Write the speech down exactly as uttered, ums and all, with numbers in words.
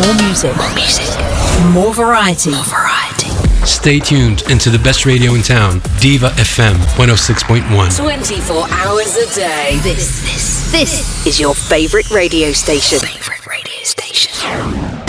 More music. More music. More variety. More variety. Stay tuned into the best radio in town, Diva F M one oh six point one. twenty-four hours a day. This, this, this is your favorite radio station.